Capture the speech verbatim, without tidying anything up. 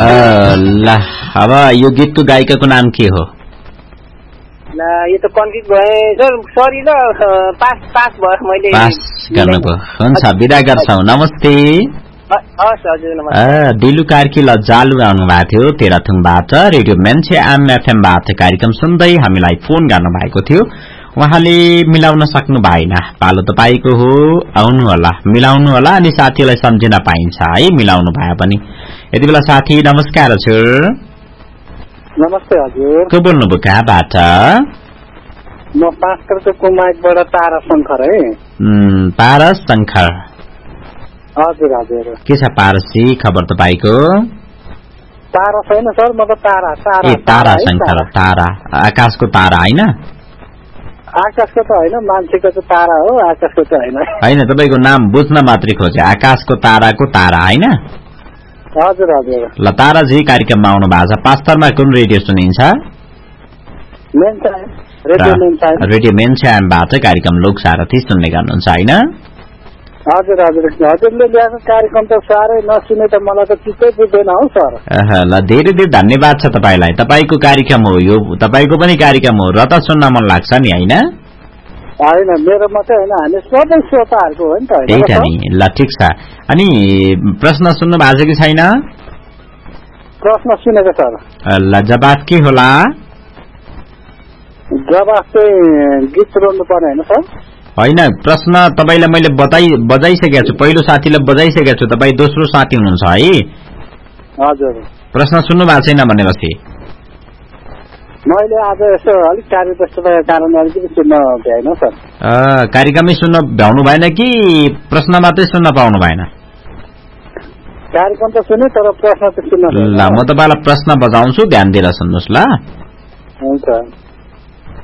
ल अब यो गीतको गायिकाको नाम के हो? ल यो त कन्फ्युज भए सर, सरी ल, पास पास भयो मैले। पास गर्नुभयो, हुन्छ बिदा गर्छौ, नमस्ते। हस् हजुर नमस्ते। दिलु कार्की लजालु आउनु भएको थियो तेह्रथुमबाट, रेडियो मेन्चे एम एफएमबाट कार्यक्रम सुन्दै हामीलाई फोन गर्नु भएको थियो। उहाँले मिलाउन सक्नु भएन, पालो तपाईको हो, आउनु होला, मिलाउनु होला, अनि साथीलाई सम्झिन पाइन्छ है मिलाउनु भए पनि। यति बेला साथी नमस्कार हजुर। नमस्ते हजुर। को बोल्नुभयो, कहाँबाट? म पास्करको कुमाईबाट तारा शङ्कर है। पारस शङ्कर, हजुर हजुर। के छ पारसजी खबर तपाईको? तारा छैन सर, म त तारा तारा ए तारा शङ्कर, तारा आकाशको तारा होइन? आकाशको त होइन, मान्छेको त तारा हो, आकाशको त होइन। होइन, तपाईँको नाम बुझ्न मात्रै खोजे, आकाशको ताराको तारा होइन? हजुर हजुर। ल ताराजी कार्यक्रममा आउनु भएको छ। पास्तरमा कुन रेडियो सुनिन्छ? रेडियो मेन्चाबाट कार्यक्रम लोकसारथी सुन्ने गर्नुहुन्छ होइन? हजुर हजुर। हजुरले ल्याएको कार्यक्रम त साह्रै नसुने त मलाई त चित्तै बुझ्दैन हौ सर। ल धेरै धेरै धन्यवाद छ तपाईँलाई। तपाईँको कार्यक्रम हो यो, तपाईँको पनि कार्यक्रम हो र त सुन्न मन लाग्छ नि होइन? होइन, मेरो मात्रै होइन, हामी सबै श्रोताहरूको हो नि त। त्यही त नि। ल ठिक छ। अनि प्रश्न सुन्नु भएको छ कि छैन? प्रश्न सुनेको सर। ल जवाब के होला? जवाब चाहिँ गीत रोल्नु पर्ने होइन सर? होइन, प्रश्न तपाईँलाई मैले बताइ बजाइसकेको छु, पहिलो साथीलाई बजाइसकेको छु, तपाईँ दोस्रो साथी हुनुहुन्छ है? हजुर। प्रश्न सुन्नु भएको छैन भनेपछि? मैले आज यसो अलिक कार्य व्यस्तताको कारणले अलिकति सुन्न भ्याएन सर। कार्यक्रमै सुन्न भ्याउनु भएन कि प्रश्न मात्रै सुन्न पाउनु भएन? कार्यक्रम त सुने तर प्रश्न त सुन्न भएन। ल म तपाईँलाई प्रश्न बजाउँछु, ध्यान दिएर सुन्नुहोस् ल। हुन्छ।